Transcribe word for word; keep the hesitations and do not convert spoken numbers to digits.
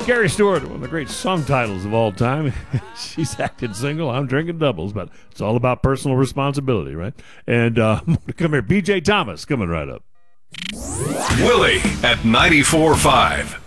Gary Stewart, one of the great song titles of all time. She's acting single, I'm drinking doubles, but it's all about personal responsibility, right? And uh, come here, B J Thomas coming right up. Willie at ninety-four point five.